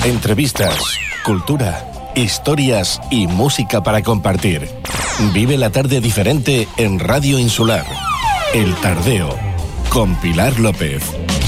Entrevistas, cultura, historias y música para compartir. Vive la tarde diferente en Radio Insular. El Tardeo, con Pilar López.